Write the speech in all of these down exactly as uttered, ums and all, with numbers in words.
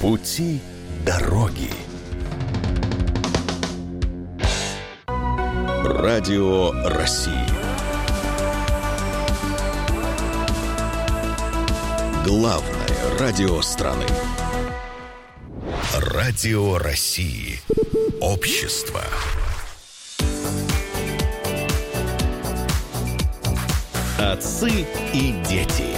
Пути дороги. Радио России. Главное радио страны. Радио России. Общество. Отцы и дети.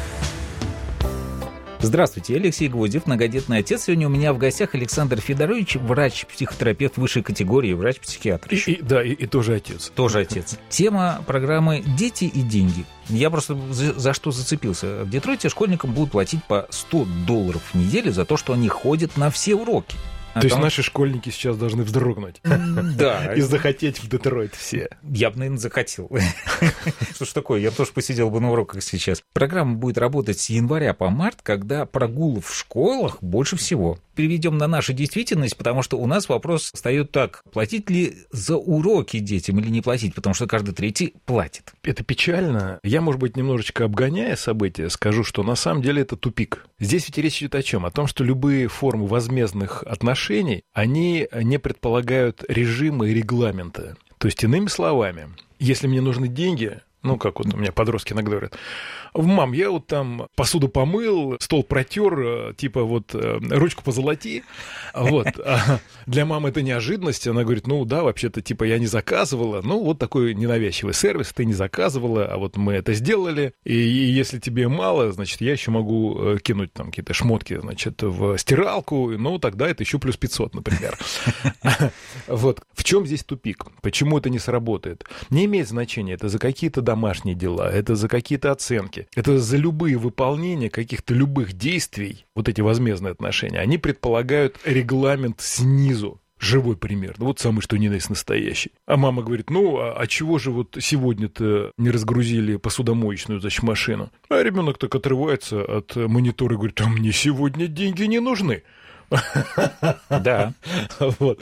Здравствуйте, я Алексей Гвоздев, многодетный отец. Сегодня у меня в гостях Александр Федорович, врач-психотерапевт высшей категории, врач-психиатр. И, и, да, и, и тоже отец. Тоже отец. Тема программы «Дети и деньги». Я просто за, за что зацепился. В Детройте школьникам будут платить по сто долларов в неделю за то, что они ходят на все уроки. То есть наши школьники сейчас должны вздрогнуть. Да. И захотеть в Детройт все. Я бы, наверное, захотел. Что ж такое, я тоже посидел бы на уроках сейчас. Программа будет работать с января по март, когда прогулов в школах больше всего. Переведем на нашу действительность, потому что у нас вопрос встает так: платить ли за уроки детям или не платить, потому что каждый третий платит. Это печально. Я, может быть, немножечко обгоняя события, скажу, что на самом деле это тупик. Здесь ведь речь идет о чем? О том, что любые формы возмездных отношений, они не предполагают режима и регламента. То есть, иными словами, если мне нужны деньги, ну, как вот у меня подростки иногда говорят: мам, я вот там посуду помыл, стол протер, типа вот ручку позолоти. Вот. А для мамы это неожиданность. Она говорит: ну да, вообще-то типа я не заказывала. Ну, вот такой ненавязчивый сервис, ты не заказывала, а вот мы это сделали. И если тебе мало, значит, я еще могу кинуть там какие-то шмотки, значит, в стиралку. Ну, тогда это еще плюс пятьсот, например. Вот. В чем здесь тупик? Почему это не сработает? Не имеет значения, это за какие-то домашние дела, это за какие-то оценки. Это за любые выполнения каких-то любых действий, вот эти возмездные отношения, они предполагают регламент снизу. Живой пример. Вот самый что ни на есть настоящий. А мама говорит: ну, а, а чего же вот сегодня-то не разгрузили посудомоечную, значит, машину? А ребенок так отрывается от монитора и говорит: а мне сегодня деньги не нужны. Да. Вот.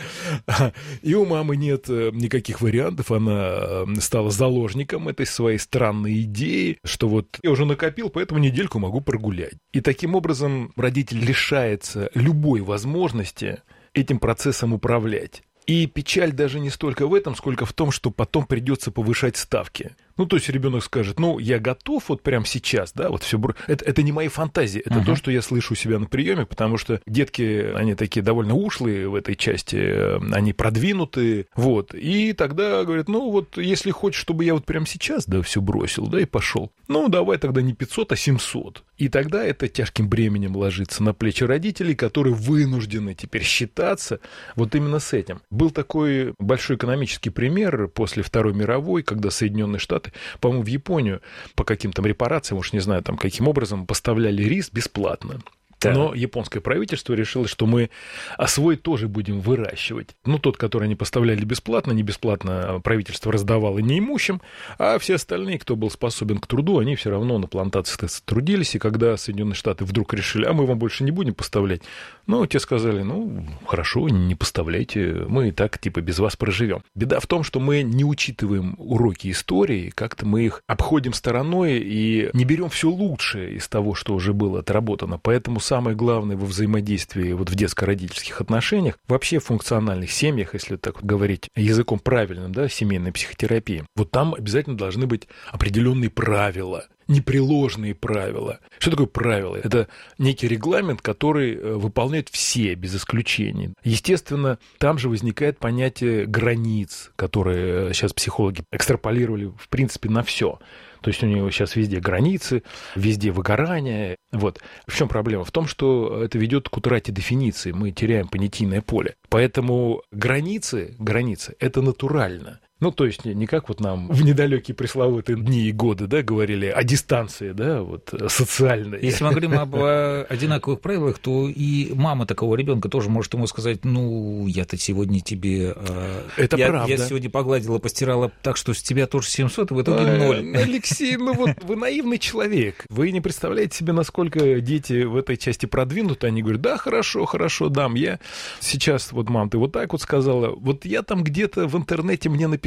И у мамы нет никаких вариантов. Она стала заложником этой своей странной идеи, что вот я уже накопил, поэтому недельку могу прогулять. И таким образом родитель лишается любой возможности этим процессом управлять. И печаль даже не столько в этом, сколько в том, что потом придется повышать ставки. Ну, то есть ребенок скажет: ну, я готов вот прямо сейчас, да, вот все. Это, это не мои фантазии, это uh-huh. то, что я слышу у себя на приеме, потому что детки, они такие довольно ушлые в этой части, они продвинутые, вот. И тогда говорят: ну, вот если хочешь, чтобы я вот прямо сейчас, да, все бросил, да, и пошел, ну, давай тогда не пятьсот, а семьсот. И тогда это тяжким бременем ложится на плечи родителей, которые вынуждены теперь считаться вот именно с этим. Был такой большой экономический пример после Второй мировой, когда Соединенные Штаты, по-моему, в Японию по каким-то репарациям, уж не знаю, там, каким образом, поставляли рис бесплатно. Да. Но японское правительство решило, что мы свой тоже будем выращивать. Ну, тот, который они поставляли бесплатно, не бесплатно правительство раздавало неимущим, а все остальные, кто был способен к труду, они все равно на плантациях трудились. И когда Соединенные Штаты вдруг решили: а мы вам больше не будем поставлять, ну, те сказали: ну, хорошо, не поставляйте, мы и так типа без вас проживем. Беда в том, что мы не учитываем уроки истории, как-то мы их обходим стороной и не берем все лучшее из того, что уже было отработано. Поэтому самое главное во взаимодействии вот в детско-родительских отношениях, вообще в функциональных семьях, если так говорить языком правильным, да, семейной психотерапии, вот там обязательно должны быть определенные правила, непреложные правила. Что такое правило? Это некий регламент, который выполняют все, без исключений. Естественно, там же возникает понятие границ, которые сейчас психологи экстраполировали, в принципе, на все. То есть у него сейчас везде границы, везде выгорание. Вот. В чем проблема? В том, что это ведет к утрате дефиниции. Мы теряем понятийное поле. Поэтому границы, границы – это натурально. Ну, то есть не как вот нам в недалекие пресловутые дни и годы, да, говорили о дистанции, да, вот социальной. Если мы говорим об одинаковых правилах, то и мама такого ребенка тоже может ему сказать: ну, я-то сегодня тебе... Это я, правда. Я сегодня погладила, постирала так, что с тебя тоже семьсот, и в итоге ноль. Алексей, ну вот вы наивный человек. Вы не представляете себе, насколько дети в этой части продвинуты. Они говорят: да, хорошо, хорошо, дам, я сейчас, вот, мам, ты вот так вот сказала, вот я там где-то в интернете мне написала,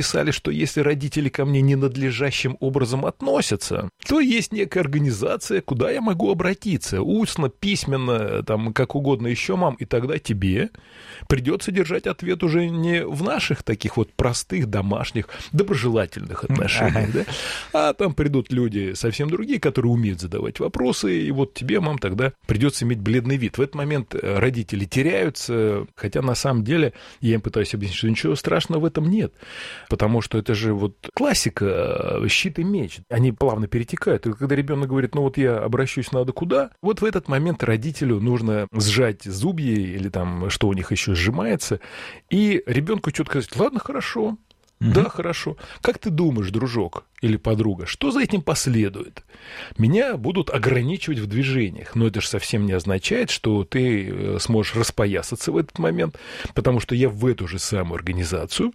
написали, что если родители ко мне ненадлежащим образом относятся, то есть некая организация, куда я могу обратиться, устно, письменно, там, как угодно еще, мам, и тогда тебе придется держать ответ уже не в наших таких вот простых, домашних, доброжелательных отношениях, да? А там придут люди совсем другие, которые умеют задавать вопросы, и вот тебе, мам, тогда придется иметь бледный вид. В этот момент родители теряются, хотя на самом деле я им пытаюсь объяснить, что ничего страшного в этом нет, потому что это же вот классика, щит и меч, они плавно перетекают, и когда ребенок говорит, ну вот я обращусь надо куда, вот в этот момент родителю нужно сжать зубья или там, что у них еще сжимается, и ребенку четко сказать, ладно, хорошо, угу. да, хорошо, как ты думаешь, дружок или подруга, что за этим последует? Меня будут ограничивать в движениях, но это же совсем не означает, что ты сможешь распоясаться в этот момент, потому что я в эту же самую организацию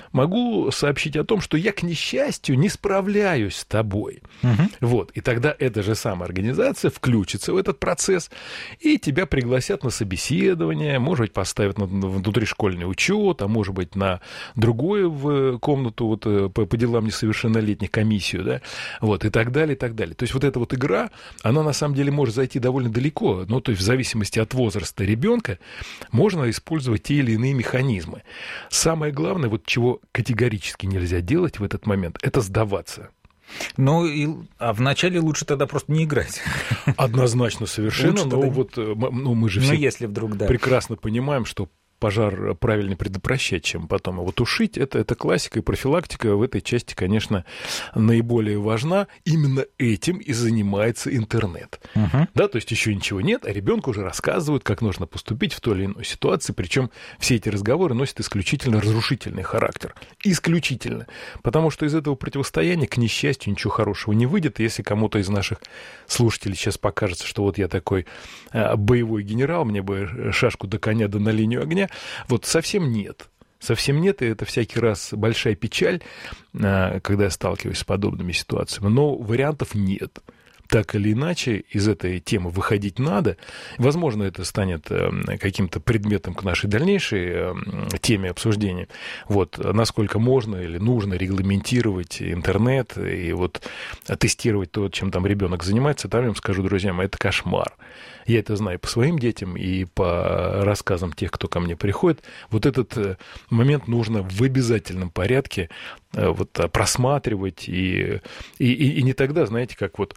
могу сообщить о том, что я, к несчастью, не справляюсь с тобой. Угу. Вот, и тогда эта же самая организация включится в этот процесс, и тебя пригласят на собеседование, может быть, поставят на внутришкольный учет, а может быть, на другую в комнату вот, по, по делам несовершеннолетних, комиссию, да, вот, и так далее, и так далее. То есть вот эта вот игра, она на самом деле может зайти довольно далеко, ну, то есть в зависимости от возраста ребенка можно использовать те или иные механизмы. Самое главное, вот чего категорически нельзя делать в этот момент, это сдаваться. Ну, и, а вначале лучше тогда просто не играть. Однозначно, совершенно, но тогда... вот ну, мы же все если вдруг, да. прекрасно понимаем, что пожар правильно предотвращать, чем потом его тушить. Это, это классика, и профилактика в этой части, конечно, наиболее важна. Именно этим и занимается интернет. Uh-huh. Да, то есть еще ничего нет, а ребенку уже рассказывают, как нужно поступить в той или иной ситуации. Причем все эти разговоры носят исключительно разрушительный характер. Исключительно. Потому что из этого противостояния, к несчастью, ничего хорошего не выйдет. Если кому-то из наших слушателей сейчас покажется, что вот я такой а, боевой генерал, мне бы шашку до коня да на линию огня, вот совсем нет. Совсем нет, и это всякий раз большая печаль, когда я сталкиваюсь с подобными ситуациями. Но вариантов нет. Так или иначе, из этой темы выходить надо. Возможно, это станет каким-то предметом к нашей дальнейшей теме обсуждения. Вот, насколько можно или нужно регламентировать интернет и вот тестировать то, чем там ребенок занимается. Там, я вам скажу, друзья мои, это кошмар. Я это знаю по своим детям и по рассказам тех, кто ко мне приходит. Вот этот момент нужно в обязательном порядке вот просматривать. И, и, и не тогда, знаете, как вот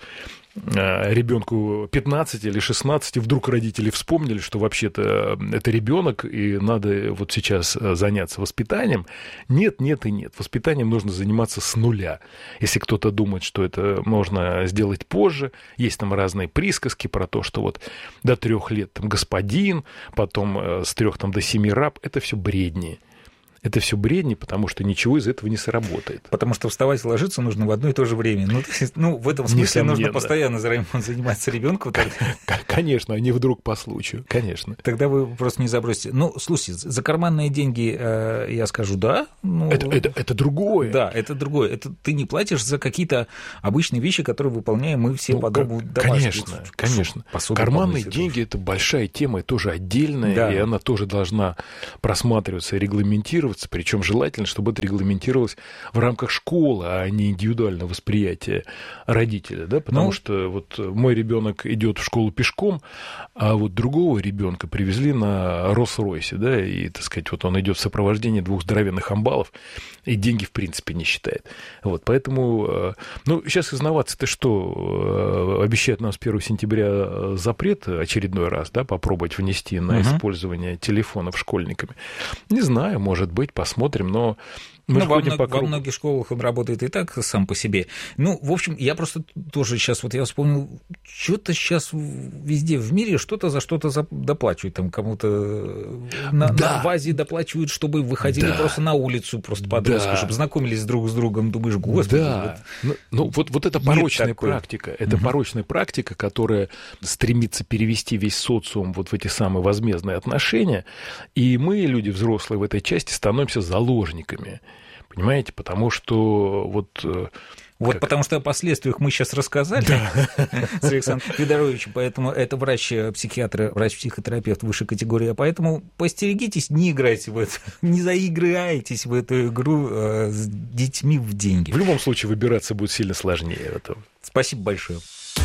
ребенку пятнадцать или шестнадцать, и вдруг родители вспомнили, что вообще-то это ребенок, и надо вот сейчас заняться воспитанием. Нет, нет и нет. Воспитанием нужно заниматься с нуля. Если кто-то думает, что это можно сделать позже, есть там разные присказки про то, что вот до трех лет там господин, потом с трех там до семи раб, это все бредни. Это все бредни, потому что ничего из этого не сработает. Потому что вставать и ложиться нужно в одно и то же время. Ну, ну в этом смысле несомненно. Нужно постоянно заниматься ребенком. Конечно, а не вдруг по случаю. Конечно. Тогда вы просто не забросите. Ну, слушайте, за карманные деньги я скажу да. Ну, это, это, это другое. Да, это другое. Это ты не платишь за какие-то обычные вещи, которые выполняем мы все ну, по дому домашние. Конечно, конечно. Карманные деньги – это большая тема, и тоже отдельная, да. И она тоже должна просматриваться и регламентироваться. Причем желательно, чтобы это регламентировалось в рамках школы, а не индивидуального восприятия родителя, да, потому ну, что вот мой ребенок идет в школу пешком, а вот другого ребенка привезли на Роллс-Ройсе, да, и, так сказать, вот он идет в сопровождении двух здоровенных амбалов и деньги в принципе не считает. Вот, поэтому, ну, сейчас из новаций-то что, обещают нам с первого сентября запрет очередной раз, да, попробовать внести на uh-huh. использование телефонов школьниками. Не знаю, может быть, посмотрим, но мы ну, во, мног, по во многих школах он работает и так сам по себе. Ну, в общем, я просто тоже сейчас, вот я вспомнил, что-то сейчас везде в мире что-то за что-то доплачивают, там кому-то на, да. на ВАЗе доплачивают, чтобы выходили да. просто на улицу, просто подростки, да. чтобы знакомились друг с другом, думаешь, господи. Да. Вот, ну, вот, вот это порочная практика, это угу. порочная практика, которая стремится перевести весь социум вот в эти самые возмездные отношения, и мы, люди взрослые в этой части, становимся заложниками. Понимаете? Потому что вот... Вот как... потому что о последствиях мы сейчас рассказали да. с Александром Федоровичем, поэтому это врач-психиатр, врач-психотерапевт высшей категории, а поэтому постерегитесь, не играйте в это, не заиграйтесь в эту игру э, с детьми в деньги. В любом случае выбираться будет сильно сложнее. Это... Спасибо большое.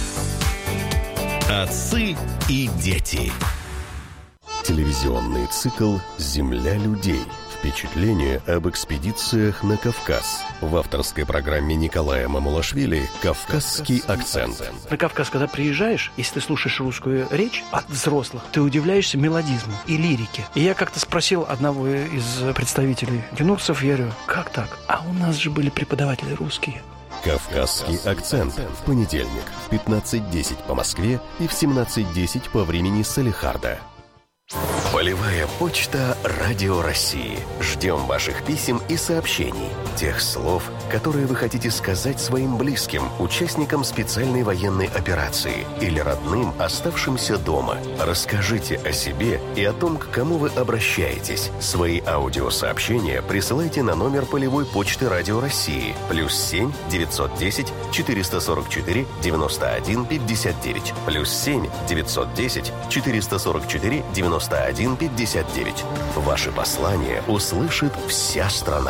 Отцы и дети. Телевизионный цикл «Земля людей». Впечатление об экспедициях на Кавказ. В авторской программе Николая Мамулашвили «Кавказский акцент». На Кавказ, когда приезжаешь, если ты слушаешь русскую речь от взрослых, ты удивляешься мелодизму и лирике. И я как-то спросил одного из представителей юнурсов, я говорю, как так? А у нас же были преподаватели русские. «Кавказский акцент» в понедельник в пятнадцать десять по Москве и в семнадцать десять по времени Салехарда. Полевая почта «Радио России». Ждем ваших писем и сообщений. Тех слов, которые вы хотите сказать своим близким, участникам специальной военной операции или родным, оставшимся дома. Расскажите о себе и о том, к кому вы обращаетесь. Свои аудиосообщения присылайте на номер полевой почты «Радио России» плюс семь девятьсот десять четыреста сорок четыре девяносто один пятьдесят девять плюс семь девятьсот десять четыреста сорок четыре девяносто один пятьдесят девять. Ваши послания услышит вся страна.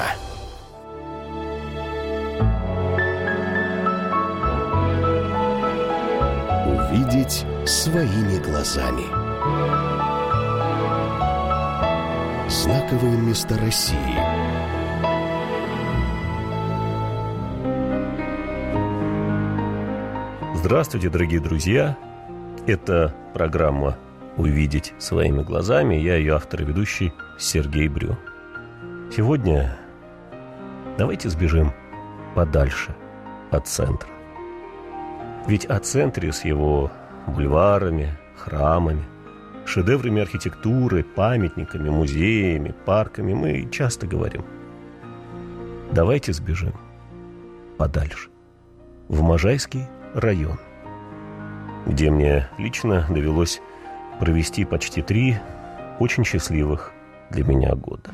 Увидеть своими глазами. Знаковые места России. Здравствуйте, дорогие друзья! Это программа «Увидеть своими глазами». Я ее автор и ведущий Сергей Брю. Сегодня давайте сбежим подальше от центра. Ведь о центре с его бульварами, храмами, шедеврами архитектуры, памятниками, музеями, парками мы часто говорим. Давайте сбежим подальше, в Можайский район, где мне лично довелось провести почти три очень счастливых для меня года.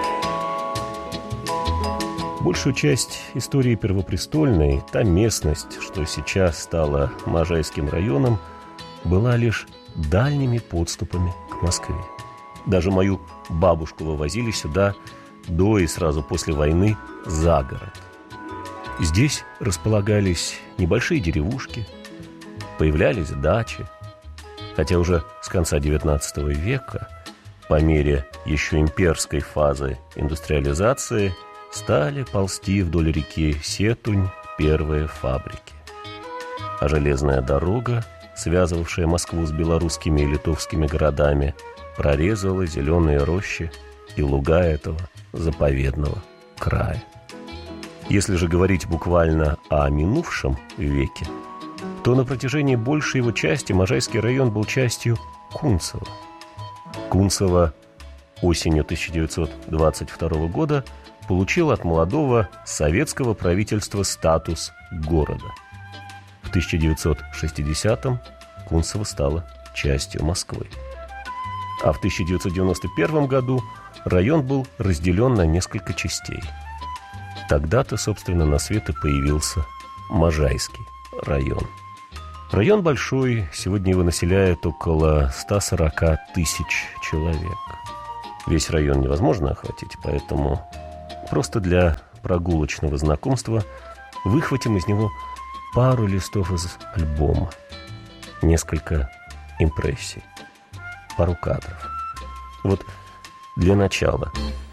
Большую часть истории Первопрестольной, та местность, что сейчас стала Можайским районом, была лишь дальними подступами к Москве. Даже мою бабушку вывозили сюда до и сразу после войны за город. Здесь располагались небольшие деревушки, появлялись дачи, хотя уже с конца девятнадцатого века, по мере еще имперской фазы индустриализации, стали ползти вдоль реки Сетунь первые фабрики. А железная дорога, связывавшая Москву с белорусскими и литовскими городами, прорезала зеленые рощи и луга этого заповедного края. Если же говорить буквально о минувшем веке, то на протяжении большей его части Можайский район был частью Кунцево. Кунцево осенью тысяча девятьсот двадцать второго года получил от молодого советского правительства статус города. В тысяча девятьсот шестидесятом Кунцево стало частью Москвы. А в тысяча девятьсот девяносто первом году район был разделен на несколько частей. Тогда-то, собственно, на свет и появился Можайский район. Район большой, сегодня его населяет около ста сорока тысяч человек. Весь район невозможно охватить, поэтому просто для прогулочного знакомства выхватим из него пару листов из альбома, несколько импрессий, пару кадров. Вот для начала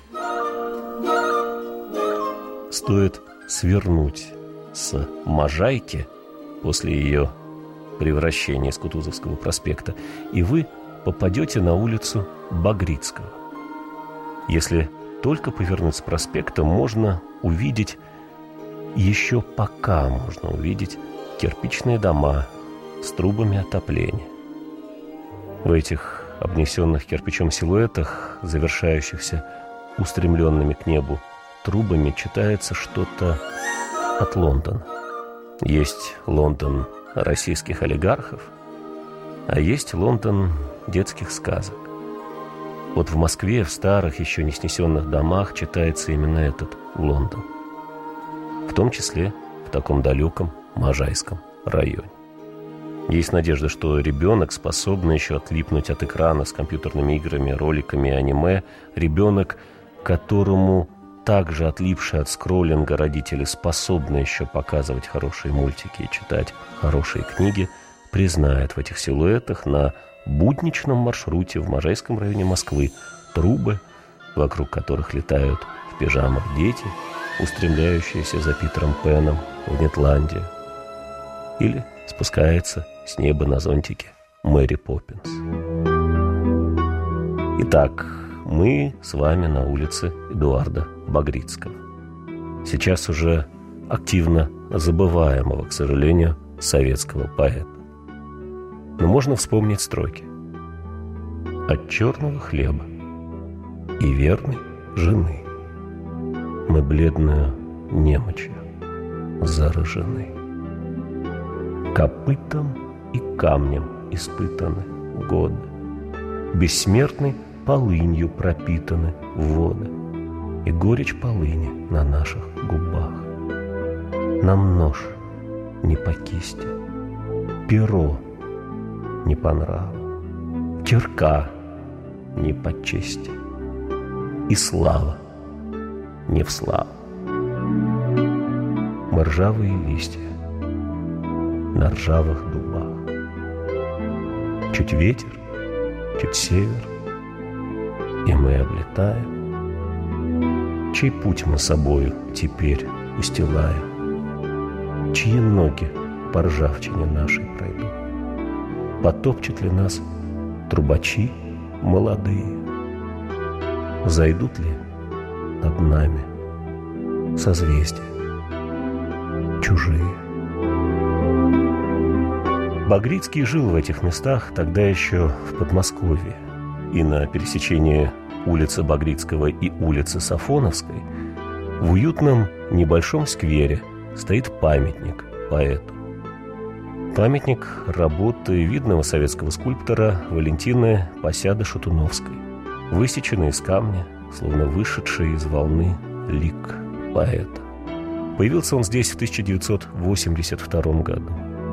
стоит свернуть с Можайки после ее превращения с Кутузовского проспекта, и вы попадете на улицу Багрицкого. Если только повернуть с проспекта, можно увидеть, еще пока можно увидеть кирпичные дома с трубами отопления. В этих обнесенных кирпичом силуэтах, завершающихся устремленными к небу трубами, читается что-то от Лондона. Есть Лондон российских олигархов, а есть Лондон детских сказок. Вот в Москве, в старых, еще не снесенных домах читается именно этот Лондон. В том числе в таком далеком Можайском районе. Есть надежда, что ребенок, способный еще отлипнуть от экрана с компьютерными играми, роликами, аниме, ребенок, которому также отлипшие от скроллинга родители способны еще показывать хорошие мультики и читать хорошие книги, признает в этих силуэтах на будничном маршруте в Можайском районе Москвы трубы, вокруг которых летают в пижамах дети, устремляющиеся за Питером Пэном в Нетландию. Или спускается с неба на зонтике Мэри Поппинс. Итак, мы с вами на улице Эдуарда Багрицкого. Сейчас уже активно забываемого, к сожалению, советского поэта. Но можно вспомнить строки: «От черного хлеба и верной жены мы бледную немочью заражены. Копытом и камнем испытаны годы, бессмертной полынью пропитаны воды, и горечь полыни на наших губах. Нам нож не по кисти, перо не по нраву, кирка не по чести, и слава не в славу. Мы ржавые листья на ржавых дубах. Чуть ветер, чуть север, и мы облетаем. Чей путь мы собою теперь устилаем? Чьи ноги по ржавчине нашей пройдут? Потопчут ли нас трубачи молодые? Зайдут ли над нами созвездия чужие? Багрицкий жил в этих местах тогда еще в Подмосковье. И на пересечении улицы Багрицкого и улицы Сафоновской в уютном небольшом сквере стоит памятник поэту. Памятник работы видного советского скульптора Валентины Посяды-Шатуновской, высеченный из камня, словно вышедший из волны лик поэта. Появился он здесь в тысяча девятьсот восемьдесят втором году.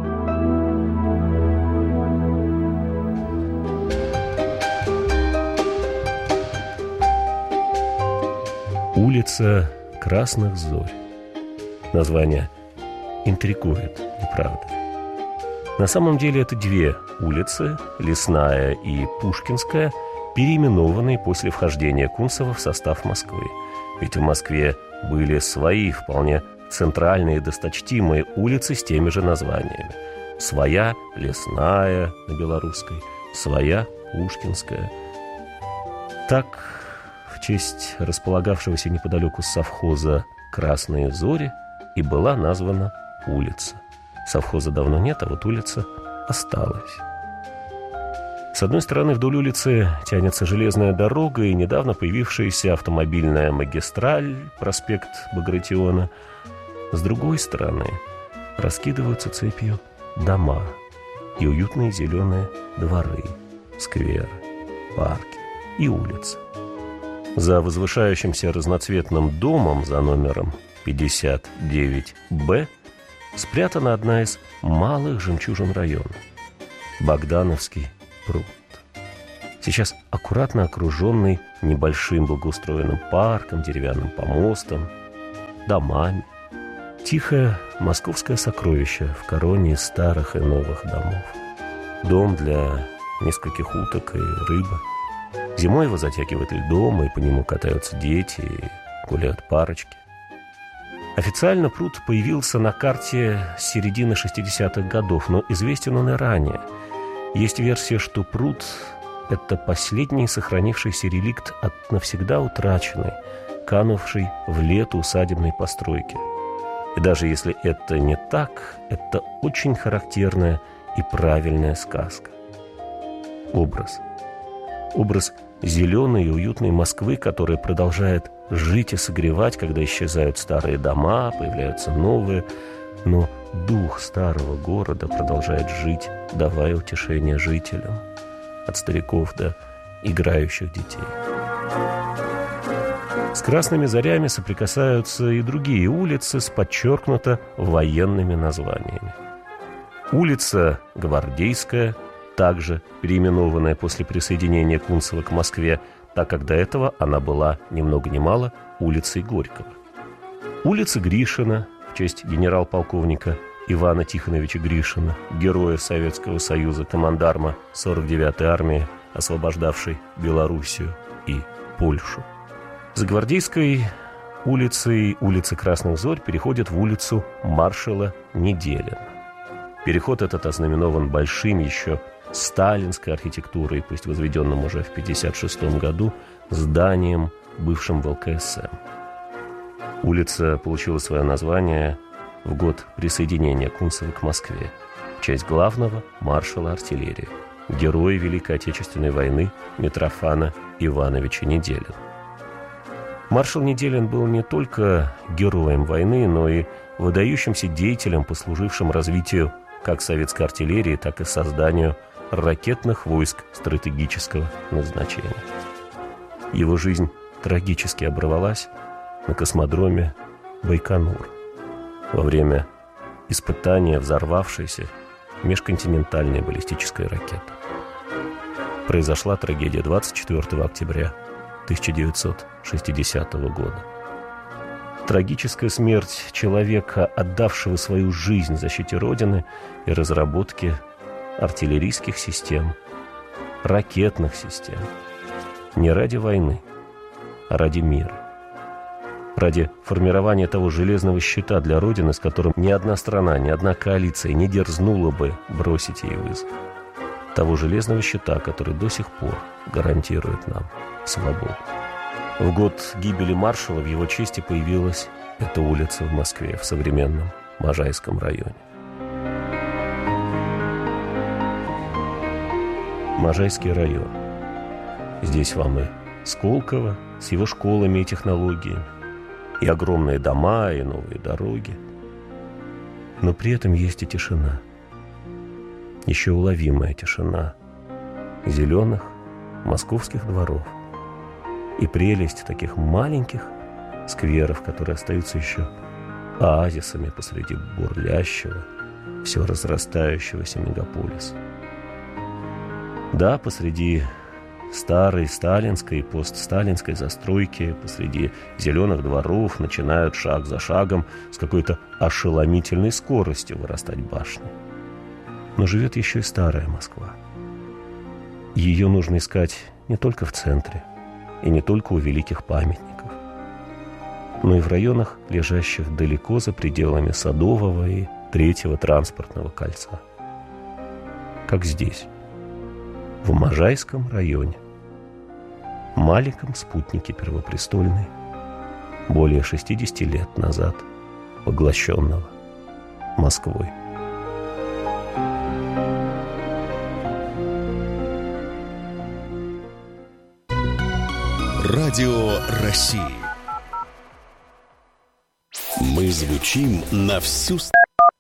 Улица Красных Зорь. Название интригует, не правда ли? На самом деле это две улицы, Лесная и Пушкинская, переименованные после вхождения Кунцева в состав Москвы. Ведь в Москве были свои, вполне центральные и досточтимые улицы с теми же названиями. Своя Лесная на белорусской, своя Пушкинская. Так, в честь располагавшегося неподалеку совхоза «Красные зори» и была названа улица. Совхоза давно нет, а вот улица осталась. С одной стороны, вдоль улицы тянется железная дорога и недавно появившаяся автомобильная магистраль, проспект Багратиона. С другой стороны, раскидываются цепью дома и уютные зеленые дворы, скверы, парки и улицы. За возвышающимся разноцветным домом за номером пятьдесят девять Б спрятана одна из малых жемчужин района – Богдановский пруд. Сейчас аккуратно окруженный небольшим благоустроенным парком, деревянным помостом, домами. Тихое московское сокровище в короне из старых и новых домов. Дом для нескольких уток и рыбы. Зимой его затягивает льдом, и по нему катаются дети, и гуляют парочки. Официально пруд появился на карте с середины шестидесятых годов, но известен он и ранее. Есть версия, что пруд – это последний сохранившийся реликт от навсегда утраченной, канувшей в лету усадебной постройки. И даже если это не так, это очень характерная и правильная сказка. Образ. Образ зеленой и уютной Москвы, которая продолжает жить и согревать, когда исчезают старые дома, появляются новые. Но дух старого города продолжает жить, давая утешение жителям. От стариков до играющих детей. С Красными Зарями соприкасаются и другие улицы с подчеркнуто военными названиями. Улица Гвардейская, также переименованная после присоединения Кунцева к Москве, так как до этого она была ни много ни мало улицей Горького. Улица Гришина в честь генерал-полковника Ивана Тихоновича Гришина, героя Советского Союза, командарма сорок девятой армии, освобождавшей Белоруссию и Польшу. За Гвардейской улицей улица Красных Зорь переходит в улицу маршала Неделина. Переход этот ознаменован большим еще сталинской архитектурой, пусть возведенным уже в пятьдесят шестом году, зданием, бывшим в эл ка эс эм. Улица получила свое название в год присоединения Кунцева к Москве в честь главного маршала артиллерии, героя Великой Отечественной войны Митрофана Ивановича Неделина. Маршал Неделин был не только героем войны, но и выдающимся деятелем, послужившим развитию как советской артиллерии, так и созданию ракетных войск стратегического назначения. Его жизнь трагически оборвалась на космодроме Байконур во время испытания взорвавшейся межконтинентальной баллистической ракеты. Произошла трагедия двадцать четвёртого октября тысяча девятьсот шестидесятого года. Трагическая смерть человека, отдавшего свою жизнь защите Родины и разработке артиллерийских систем, ракетных систем. Не ради войны, а ради мира. Ради формирования того железного щита для Родины, с которым ни одна страна, ни одна коалиция не дерзнула бы бросить ей вызов. Того железного щита, который до сих пор гарантирует нам свободу. В год гибели маршала в его честь появилась эта улица в Москве, в современном Можайском районе. Можайский район. Здесь вам и Сколково с его школами и технологиями, и огромные дома, и новые дороги. Но при этом есть и тишина. Еще уловимая тишина зеленых московских дворов и прелесть таких маленьких скверов, которые остаются еще оазисами посреди бурлящего, все разрастающегося мегаполиса. Да, посреди старой сталинской и постсталинской застройки, посреди зеленых дворов начинают шаг за шагом с какой-то ошеломительной скоростью вырастать башни. Но живет еще и старая Москва. Ее нужно искать не только в центре и не только у великих памятников, но и в районах, лежащих далеко за пределами Садового и Третьего транспортного кольца. Как здесь, в Можайском районе, маленьком спутнике Первопрестольной, более шестидесяти лет назад поглощенного Москвой. Радио России. Мы звучим на всю ст...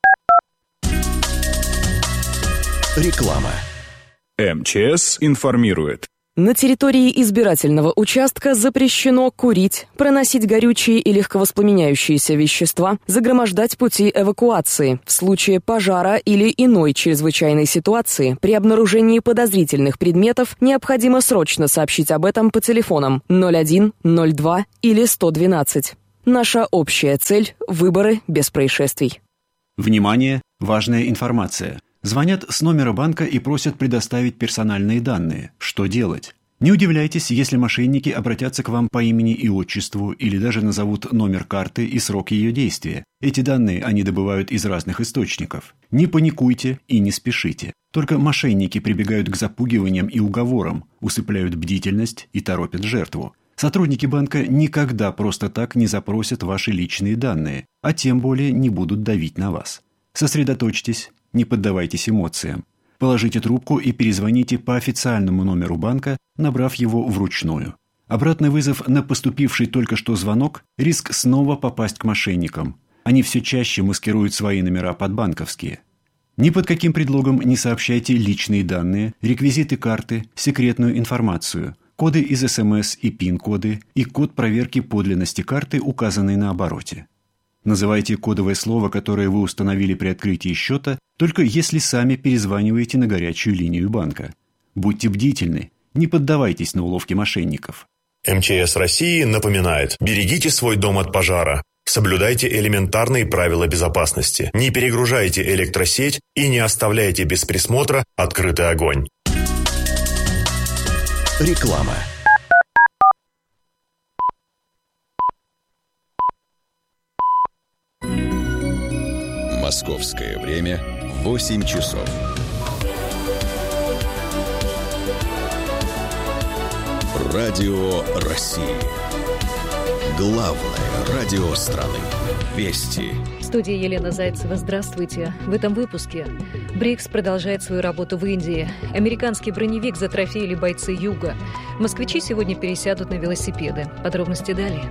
Реклама. эм че эс информирует. На территории избирательного участка запрещено курить, проносить горючие и легковоспламеняющиеся вещества, загромождать пути эвакуации. В случае пожара или иной чрезвычайной ситуации при обнаружении подозрительных предметов необходимо срочно сообщить об этом по телефонам ноль один ноль два или сто двенадцать. Наша общая цель – выборы без происшествий. Внимание! Важная информация. Звонят с номера банка и просят предоставить персональные данные. Что делать? Не удивляйтесь, если мошенники обратятся к вам по имени и отчеству или даже назовут номер карты и срок ее действия. Эти данные они добывают из разных источников. Не паникуйте и не спешите. Только мошенники прибегают к запугиваниям и уговорам, усыпляют бдительность и торопят жертву. Сотрудники банка никогда просто так не запросят ваши личные данные, а тем более не будут давить на вас. Сосредоточьтесь. Не поддавайтесь эмоциям. Положите трубку и перезвоните по официальному номеру банка, набрав его вручную. Обратный вызов на поступивший только что звонок – риск снова попасть к мошенникам. Они все чаще маскируют свои номера под банковские. Ни под каким предлогом не сообщайте личные данные, реквизиты карты, секретную информацию, коды из эс эм эс и пин-коды и код проверки подлинности карты, указанный на обороте. Называйте кодовое слово, которое вы установили при открытии счета, только если сами перезваниваете на горячую линию банка. Будьте бдительны, не поддавайтесь на уловки мошенников. эм че эс России напоминает: берегите свой дом от пожара. Соблюдайте элементарные правила безопасности. Не перегружайте электросеть и не оставляйте без присмотра открытый огонь. Реклама. Московское время восемь часов. Радио России. Главное радио страны. Вести. В студии Елена Зайцева. Здравствуйте. В этом выпуске. БРИКС продолжает свою работу в Индии. Американский броневик затрофеили бойцы Юга. Москвичи сегодня пересядут на велосипеды. Подробности далее.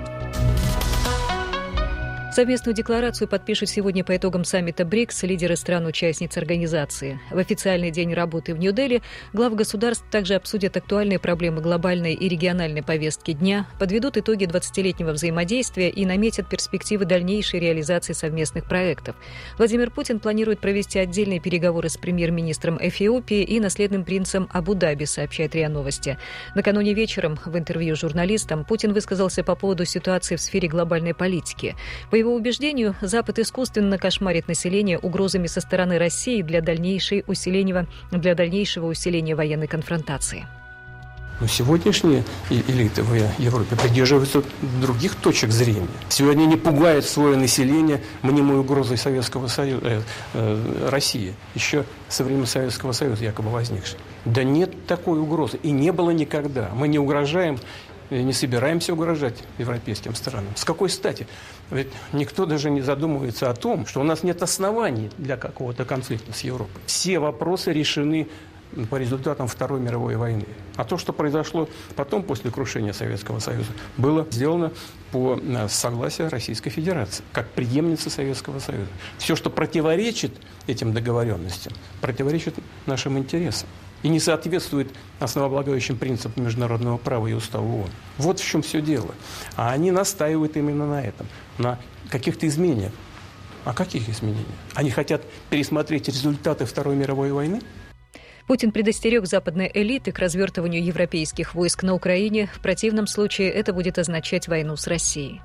Совместную декларацию подпишут сегодня по итогам саммита БРИКС лидеры стран-участниц организации. В официальный день работы в Нью-Дели главы государств также обсудят актуальные проблемы глобальной и региональной повестки дня, подведут итоги двадцатилетнего взаимодействия и наметят перспективы дальнейшей реализации совместных проектов. Владимир Путин планирует провести отдельные переговоры с премьер-министром Эфиопии и наследным принцем Абу-Даби, сообщает РИА Новости. Накануне вечером в интервью журналистам Путин высказался по поводу ситуации в сфере глобальной политики. По его убеждению, Запад искусственно кошмарит население угрозами со стороны России для дальнейшего усиления, для дальнейшего усиления военной конфронтации. Но сегодняшние элиты в Европе придерживаются других точек зрения. Сегодня не пугает свое население мнимой угрозой Советского Союза, э, э, России, еще со времен Советского Союза якобы возникшей. Да нет такой угрозы, и не было никогда. Мы не угрожаем, не собираемся угрожать европейским странам. С какой стати? Ведь никто даже не задумывается о том, что у нас нет оснований для какого-то конфликта с Европой. Все вопросы решены по результатам Второй мировой войны. А то, что произошло потом, после крушения Советского Союза, было сделано по согласию Российской Федерации, как преемницы Советского Союза. Все, что противоречит этим договоренностям, противоречит нашим интересам и не соответствует основополагающим принципам международного права и устава ООН. Вот в чем все дело. А они настаивают именно на этом, на каких-то изменениях. А каких изменениях? Они хотят пересмотреть результаты Второй мировой войны? Путин предостерег западные элиты к развертыванию европейских войск на Украине. В противном случае это будет означать войну с Россией.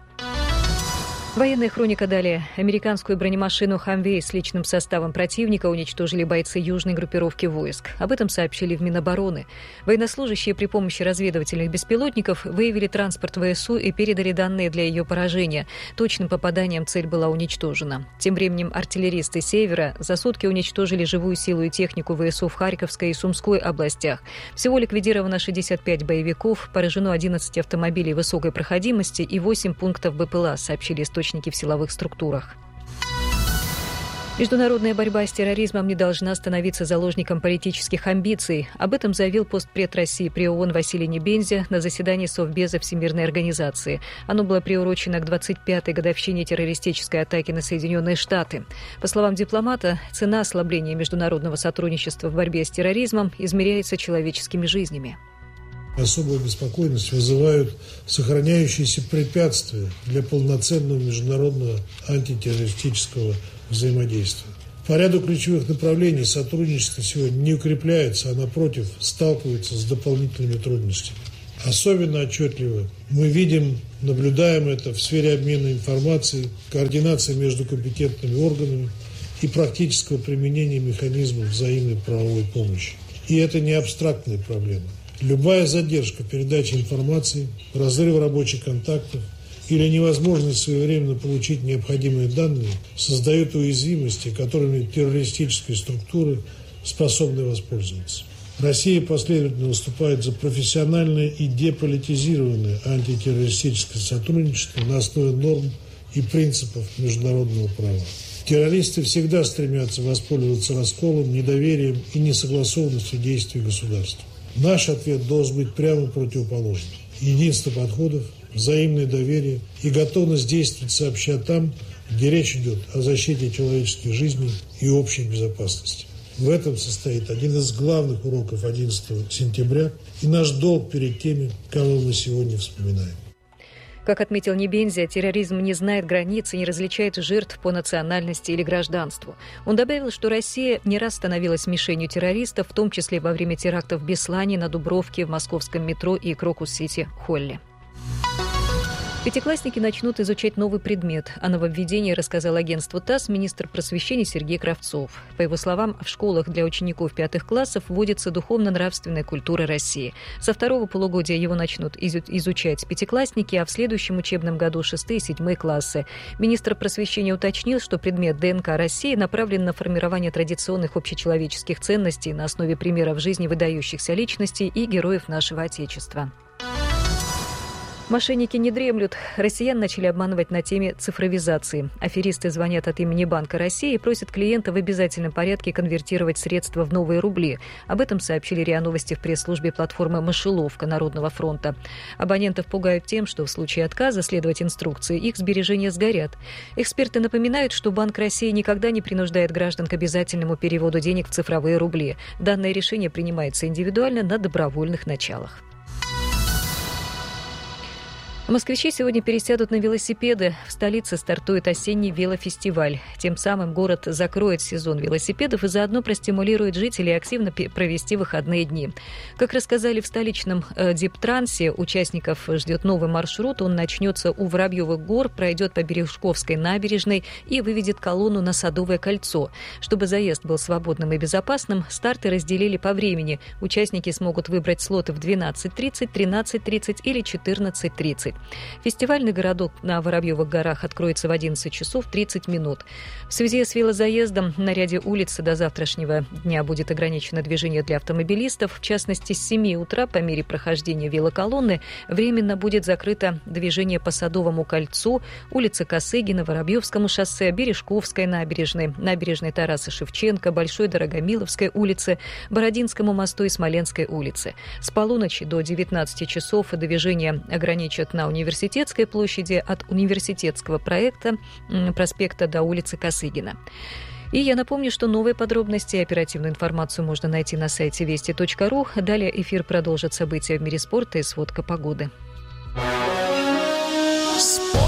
Военная хроника далее. Американскую бронемашину «Хамвей» с личным составом противника уничтожили бойцы южной группировки войск. Об этом сообщили в Минобороны. Военнослужащие при помощи разведывательных беспилотников выявили транспорт ВСУ и передали данные для ее поражения. Точным попаданием цель была уничтожена. Тем временем артиллеристы Севера за сутки уничтожили живую силу и технику ВСУ в Харьковской и Сумской областях. Всего ликвидировано шестьдесят пять боевиков, поражено одиннадцать автомобилей высокой проходимости и восемь пунктов БПЛА, сообщили источники в силовых структурах. Международная борьба с терроризмом не должна становиться заложником политических амбиций. Об этом заявил постпред России при ООН Василий Небензя на заседании Совбеза Всемирной организации. Оно было приурочено к двадцать пятой годовщине террористической атаки на Соединенные Штаты. По словам дипломата, цена ослабления международного сотрудничества в борьбе с терроризмом измеряется человеческими жизнями. Особую беспокойность вызывают сохраняющиеся препятствия для полноценного международного антитеррористического взаимодействия. По ряду ключевых направлений сотрудничество сегодня не укрепляется, а напротив сталкивается с дополнительными трудностями. Особенно отчетливо мы видим, наблюдаем это в сфере обмена информацией, координации между компетентными органами и практического применения механизмов взаимной правовой помощи. И это не абстрактные проблемы. Любая задержка передачи информации, разрыв рабочих контактов или невозможность своевременно получить необходимые данные создают уязвимости, которыми террористические структуры способны воспользоваться. Россия последовательно выступает за профессиональное и деполитизированное антитеррористическое сотрудничество на основе норм и принципов международного права. Террористы всегда стремятся воспользоваться расколом, недоверием и несогласованностью действий государства. Наш ответ должен быть прямо противоположным. Единство подходов, взаимное доверие и готовность действовать сообща там, где речь идет о защите человеческих жизней и общей безопасности. В этом состоит один из главных уроков одиннадцатого сентября и наш долг перед теми, кого мы сегодня вспоминаем. Как отметил Небензя, терроризм не знает границ и не различает жертв по национальности или гражданству. Он добавил, что Россия не раз становилась мишенью террористов, в том числе во время терактов в Беслане, на Дубровке, в московском метро и Крокус-Сити-Холле. Пятиклассники начнут изучать новый предмет. О нововведении рассказал агентству ТАСС министр просвещения Сергей Кравцов. По его словам, в школах для учеников пятых классов вводится духовно-нравственная культура России. Со второго полугодия его начнут изучать пятиклассники, а в следующем учебном году шестые и седьмые классы. Министр просвещения уточнил, что предмет ДНК России направлен на формирование традиционных общечеловеческих ценностей на основе примеров жизни выдающихся личностей и героев нашего Отечества. Мошенники не дремлют. Россиян начали обманывать на теме цифровизации. Аферисты звонят от имени Банка России и просят клиента в обязательном порядке конвертировать средства в новые рубли. Об этом сообщили РИА Новости в пресс-службе платформы «Мышеловка» Народного фронта. Абонентов пугают тем, что в случае отказа следовать инструкции их сбережения сгорят. Эксперты напоминают, что Банк России никогда не принуждает граждан к обязательному переводу денег в цифровые рубли. Данное решение принимается индивидуально на добровольных началах. Москвичи сегодня пересядут на велосипеды. В столице стартует осенний велофестиваль. Тем самым город закроет сезон велосипедов и заодно простимулирует жителей активно провести выходные дни. Как рассказали в столичном э, Диптрансе, участников ждет новый маршрут. Он начнется у Воробьевых гор, пройдет по Бережковской набережной и выведет колонну на Садовое кольцо. Чтобы заезд был свободным и безопасным, старты разделили по времени. Участники смогут выбрать слоты в двенадцать тридцать, тринадцать тридцать или четырнадцать тридцать. Фестивальный городок на Воробьевых горах откроется в одиннадцать часов тридцать минут. В связи с велозаездом на ряде улиц до завтрашнего дня будет ограничено движение для автомобилистов. В частности, с семи утра по мере прохождения велоколонны временно будет закрыто движение по Садовому кольцу, улице Косыгина, Воробьевскому шоссе, Бережковской набережной, набережной Тараса Шевченко, Большой Дорогомиловской улице, Бородинскому мосту и Смоленской улице. С полуночи до девятнадцати часов движение ограничат на Университетской площади от Университетского проекта проспекта до улицы Косыгина. И я напомню, что новые подробности и оперативную информацию можно найти на сайте вести точка ру. Далее эфир продолжит события в мире спорта и сводка погоды. Спорт.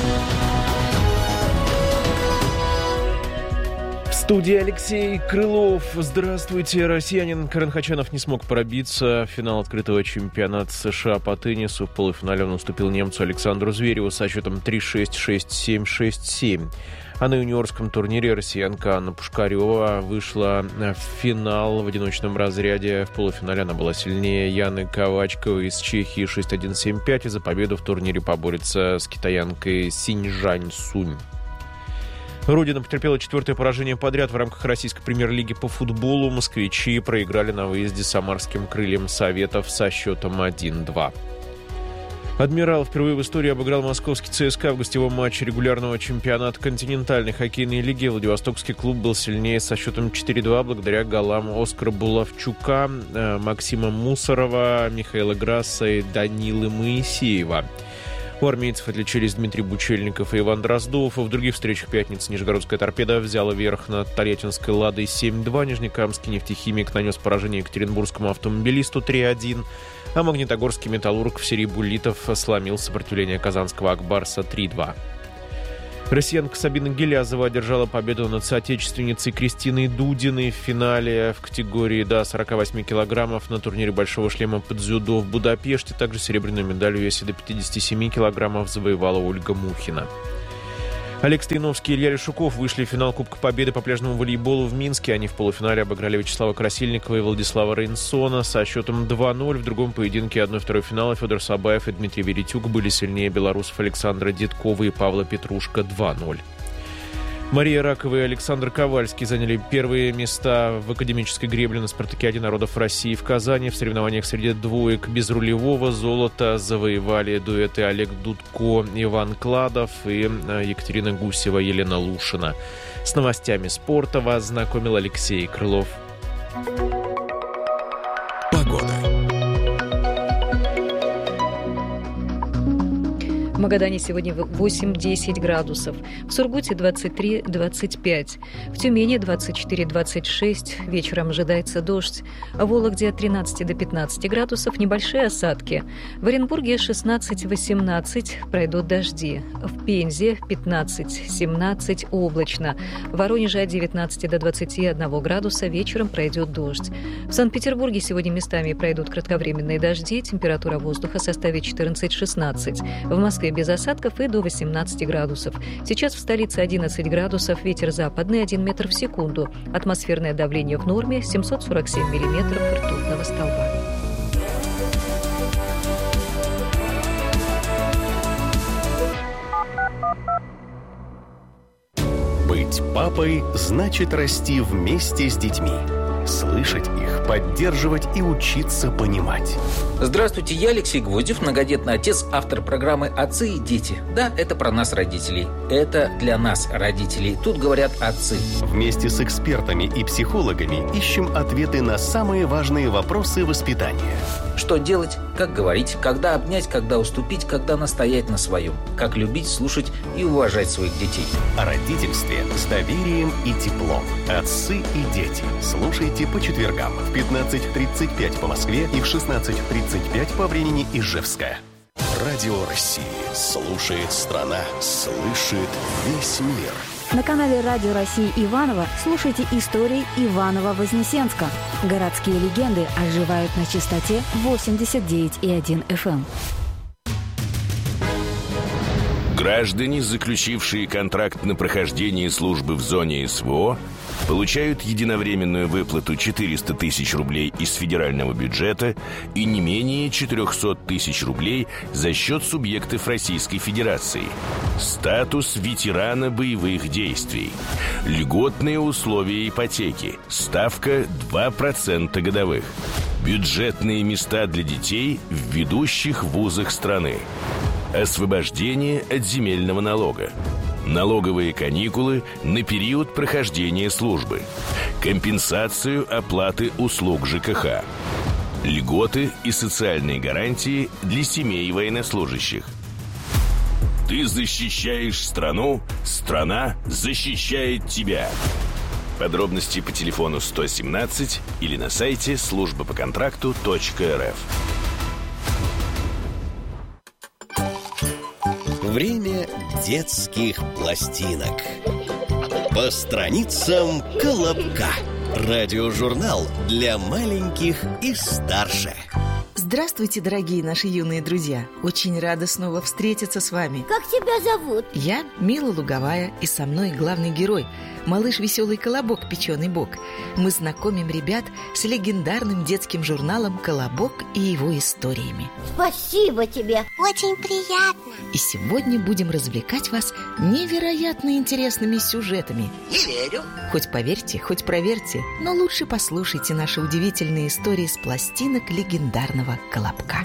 В студии Алексей Крылов. Здравствуйте. Россиянин Карен Хачанов не смог пробиться в финал открытого чемпионата США по теннису. В полуфинале он уступил немцу Александру Звереву со счетом три шесть, шесть семь, шесть семь. А на юниорском турнире россиянка Анна Пушкарева вышла в финал в одиночном разряде. В полуфинале она была сильнее Яны Ковачковой из Чехии шесть один, семь пять. И за победу в турнире поборется с китаянкой Синьжань Сунь. Родина потерпела четвертое поражение подряд в рамках российской премьер-лиги по футболу. Москвичи проиграли на выезде самарским крыльям Советов со счетом один два. «Адмирал» впервые в истории обыграл московский ЦСКА в гостевом матче регулярного чемпионата континентальной хоккейной лиги. Владивостокский клуб был сильнее со счетом четыре два благодаря голам Оскара Булавчука, Максима Мусорова, Михаила Грасса и Данилы Моисеева. У армейцев отличились Дмитрий Бучельников и Иван Дроздов. В других встречах пятницы Нижегородская «Торпеда» взяла верх над Тольяттинской «Ладой» семь два. Нижнекамский «Нефтехимик» нанес поражение екатеринбургскому автомобилисту три один. А Магнитогорский «Металлург» в серии буллитов сломил сопротивление казанского «Акбарса» три два. Россиянка Сабина Гилязова одержала победу над соотечественницей Кристиной Дудиной в финале в категории до сорока восьми килограммов на турнире «Большого шлема» по дзюдо в Будапеште. Также серебряную медаль в весе до пятидесяти семи килограммов завоевала Ольга Мухина. Олег Стояновский и Илья Лешуков вышли в финал Кубка Победы по пляжному волейболу в Минске. Они в полуфинале обыграли Вячеслава Красильникова и Владислава Рейнсона со счетом два ноль. В другом поединке одно-второй финала Федор Сабаев и Дмитрий Веретюк были сильнее белорусов Александра Деткова и Павла Петрушка два ноль. Мария Ракова и Александр Ковальский заняли первые места в академической гребле на спартакиаде народов России в Казани. В соревнованиях среди двоек без рулевого золото завоевали дуэты Олег Дудко, Иван Кладов и Екатерина Гусева, Елена Лушина. С новостями спорта вас знакомил Алексей Крылов. Погода. В Магадане сегодня восемь-десять градусов, в Сургуте двадцать три - двадцать пять, в Тюмени двадцать четыре - двадцать шесть, вечером ожидается дождь, в Вологде от тринадцати до пятнадцати градусов, небольшие осадки, в Оренбурге шестнадцать - восемнадцать, пройдут дожди, в Пензе пятнадцать - семнадцать, облачно, в Воронеже от девятнадцати до двадцати одного градуса, вечером пройдет дождь. В Санкт-Петербурге сегодня местами пройдут кратковременные дожди, температура воздуха составит четырнадцать - шестнадцать, в Москве без осадков и до восемнадцати градусов. Сейчас в столице одиннадцать градусов, ветер западный один метр в секунду. Атмосферное давление в норме семьсот сорок семь миллиметров ртутного столба. Быть папой значит расти вместе с детьми. Слышать их, поддерживать и учиться понимать. Здравствуйте, я Алексей Гвоздев, многодетный отец, автор программы «Отцы и дети». Да, это про нас, родителей. Это для нас, родителей. Тут говорят отцы. Вместе с экспертами и психологами ищем ответы на самые важные вопросы воспитания. Что делать, как говорить, когда обнять, когда уступить, когда настоять на своем. Как любить, слушать и уважать своих детей. О родительстве с доверием и теплом. Отцы и дети. Слушайте по четвергам в пятнадцать тридцать пять по Москве и в шестнадцать тридцать пять по времени Ижевска. Радио России. Слушает страна. Слышит весь мир. На канале Радио России Иваново слушайте истории Иваново-Вознесенска. Городские легенды оживают на частоте восемьдесят девять и один эф эм. Граждане, заключившие контракт на прохождение службы в зоне эс вэ о, получают единовременную выплату четыреста тысяч рублей из федерального бюджета и не менее четыреста тысяч рублей за счет субъектов Российской Федерации. Статус ветерана боевых действий. Льготные условия ипотеки. Ставка два процента годовых. Бюджетные места для детей в ведущих вузах страны. Освобождение от земельного налога. Налоговые каникулы на период прохождения службы. Компенсацию оплаты услуг жэ ка ха. Льготы и социальные гарантии для семей военнослужащих. Ты защищаешь страну, страна защищает тебя. Подробности по телефону сто семнадцать или на сайте служба по контракту точка эр эф. Время детских пластинок. По страницам Колобка. Радиожурнал для маленьких и старше. Здравствуйте, дорогие наши юные друзья. Очень рада снова встретиться с вами. Как тебя зовут? Я Мила Луговая, и со мной главный герой, малыш веселый Колобок, печеный бок. Мы знакомим ребят с легендарным детским журналом «Колобок» и его историями. Спасибо тебе. Очень приятно. И сегодня будем развлекать вас невероятно интересными сюжетами. Не верю. Хоть поверьте, хоть проверьте, но лучше послушайте наши удивительные истории с пластинок легендарного «Колобка».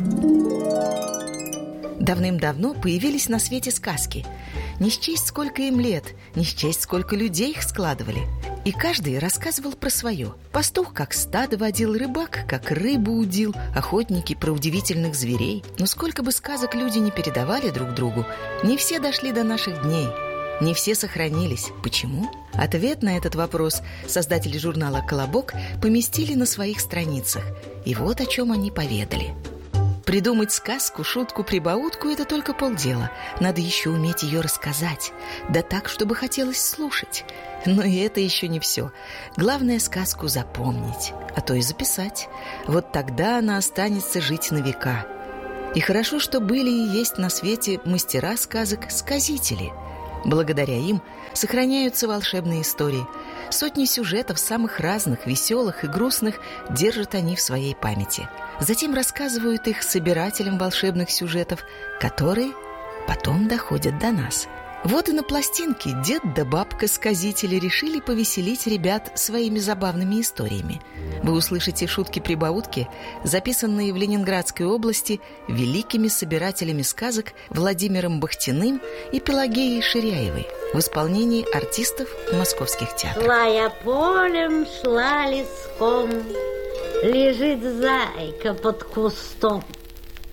Давным-давно появились на свете сказки. Не счесть, сколько им лет, не счесть, сколько людей их складывали. И каждый рассказывал про свое. Пастух как стадо водил, рыбак как рыбу удил, охотники про удивительных зверей. Но сколько бы сказок люди не передавали друг другу, не все дошли до наших дней. Не все сохранились. Почему? Ответ на этот вопрос создатели журнала «Колобок» поместили на своих страницах. И вот о чем они поведали. Придумать сказку, шутку, прибаутку – это только полдела. Надо еще уметь ее рассказать. Да так, чтобы хотелось слушать. Но и это еще не все. Главное – сказку запомнить, а то и записать. Вот тогда она останется жить на века. И хорошо, что были и есть на свете мастера сказок – сказители. Благодаря им сохраняются волшебные истории. Сотни сюжетов самых разных, веселых и грустных держат они в своей памяти. Затем рассказывают их собирателям волшебных сюжетов, которые потом доходят до нас. Вот и на пластинке дед да бабка-сказители решили повеселить ребят своими забавными историями. Вы услышите шутки-прибаутки, записанные в Ленинградской области великими собирателями сказок Владимиром Бахтиным и Пелагеей Ширяевой в исполнении артистов московских театров. Шла я полем, шла леском, лежит зайка под кустом.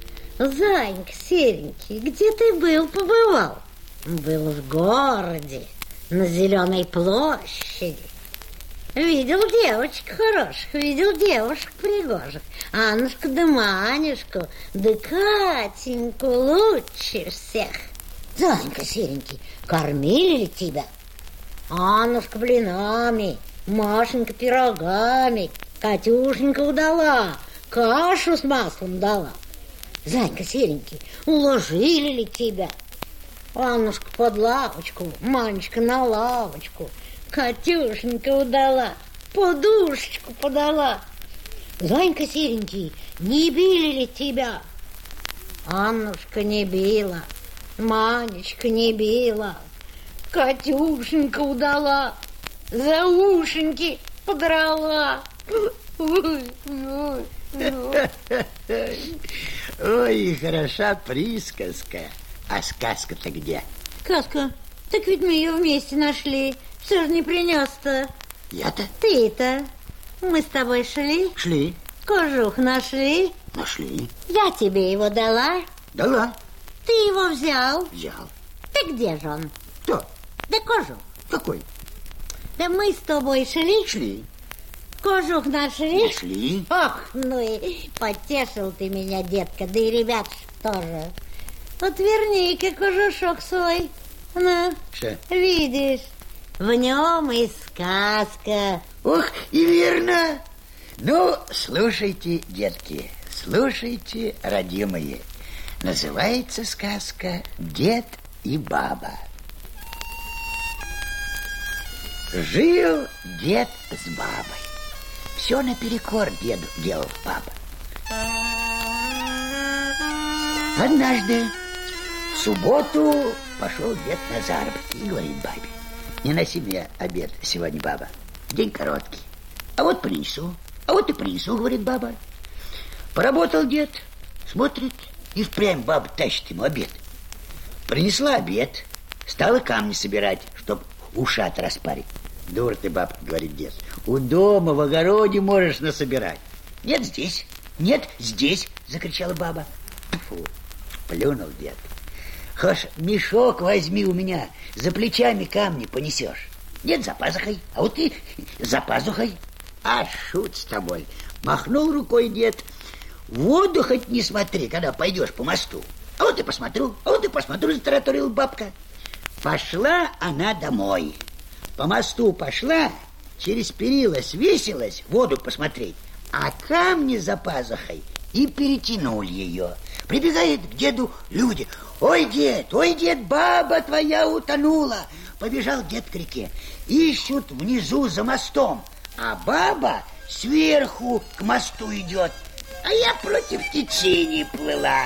Занька серенький, где ты был, побывал? Был в городе, на Зеленой площади. Видел девочек хороших, видел девушек пригожих. Аннушку да Манюшку, да Катеньку лучше всех. Занька серенький, кормили ли тебя? Аннушка блинами, Машенька пирогами, Катюшенька удала, кашу с маслом дала. Занька серенький, уложили ли тебя? Аннушка под лавочку, Манечка на лавочку, Катюшенька удала, подушечку подала. Занька серенький, не били ли тебя? Аннушка не била, Манечка не била, Катюшенька удала, за ушеньки подрала. Ой, хороша присказка. А сказка-то где? Сказка? Так ведь мы ее вместе нашли. Все же не принес-то. Я-то? Ты-то. Мы с тобой шли. Шли. Кожух нашли. Нашли. Я тебе его дала. Дала. Ты его взял. Взял. Да где же он? Кто? Да кожух. Какой? Да мы с тобой шли. Шли. Кожух нашли. Нашли. Ох, ну и потешил ты меня, детка. Да и ребят тоже. Вот верни-ка кожушок свой. Ну, что? Видишь, в нем и сказка. Ох, и верно. Ну, слушайте, детки, слушайте, родимые. Называется сказка «Дед и баба». Жил дед с бабой. Все наперекор деду делал папа. Однажды в субботу пошел дед на заработки и говорит бабе: не носи мне обед сегодня, баба, день короткий. А вот принесу, а вот и принесу, говорит баба. Поработал дед, смотрит, и впрямь баба тащит ему обед. Принесла обед, стала камни собирать, чтоб ушат распарить. Дура ты, бабка, говорит дед, у дома в огороде можешь насобирать. Нет, здесь, нет, здесь, закричала баба. Фу, плюнул дед. Хошь, мешок возьми у меня, за плечами камни понесешь. Нет, за пазухой, а вот ты за пазухой. А шут с тобой. Махнул рукой дед. В воду хоть не смотри, когда пойдешь по мосту. А вот и посмотрю, а вот и посмотрю, затараторила бабка. Пошла она домой. По мосту пошла, через перила свесилась воду посмотреть, а камни за пазухой и перетянули ее. Прибегает к деду люди. Ой, дед, ой, дед, баба твоя утонула. Побежал дед к реке. Ищут внизу за мостом, а баба сверху к мосту идет. А я против течения плыла.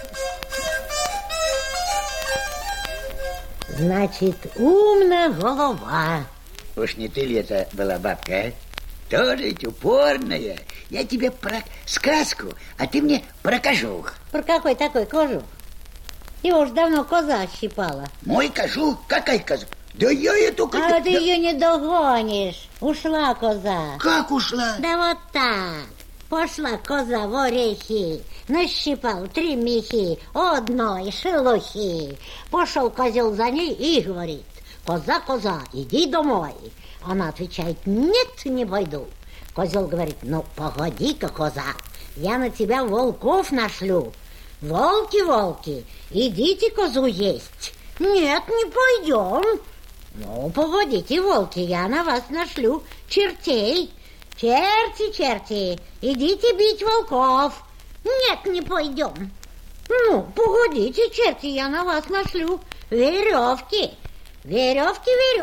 Значит, умная голова. Уж не ты ли это была, бабка, а? Тоже ведь упорная. Я тебе про сказку, а ты мне про кожух. Про какой такой кожух? Его уж давно коза щипала. Мой кожух? Какая коза? Да я эту козу... А ты да... ее не догонишь. Ушла коза. Как ушла? Да вот так. Пошла коза в орехи, нащипал три мехи, одной шелухи. Пошел козел за ней и говорит: коза, коза, иди домой. Она отвечает: нет, не пойду. Козел говорит: ну, погоди-ка, коза, я на тебя волков нашлю. Волки, волки, идите козу есть. Нет, не пойдем. Ну, погодите, волки, я на вас нашлю чертей. Черти, черти, идите бить волков. Нет, не пойдем. Ну, погодите, черти, я на вас нашлю веревки. Веревки, веревки.